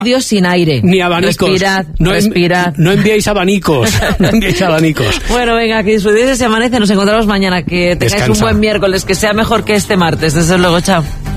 Dios sin aire. Ni abanicos. Respirad. No enviéis abanicos. No enviéis abanicos. Bueno, venga, que disfrutéis ese amanece. Nos encontramos mañana. Que tengáis un buen miércoles. Que sea mejor que este martes. Desde luego, chao.